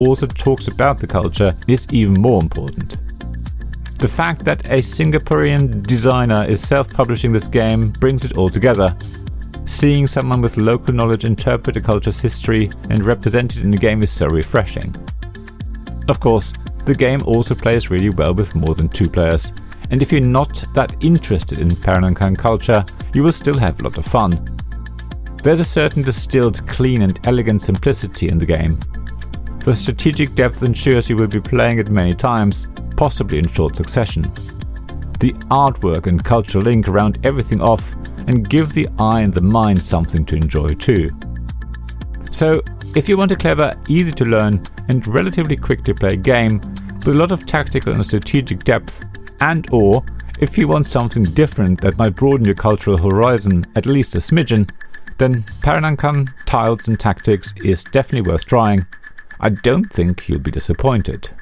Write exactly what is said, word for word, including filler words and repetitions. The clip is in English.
also talks about the culture is even more important. The fact that a Singaporean designer is self-publishing this game brings it all together. Seeing someone with local knowledge interpret a culture's history and represent it in the game is so refreshing. Of course, the game also plays really well with more than two players, and if you're not that interested in Peranakan culture, you will still have a lot of fun. There's a certain distilled, clean and elegant simplicity in the game. The strategic depth ensures you will be playing it many times, possibly in short succession. The artwork and cultural link round everything off and give the eye and the mind something to enjoy too. So, if you want a clever, easy to learn and relatively quick to play game with a lot of tactical and strategic depth, and or if you want something different that might broaden your cultural horizon at least a smidgen, then Peranakan Tiles and Tactics is definitely worth trying. I don't think you'll be disappointed.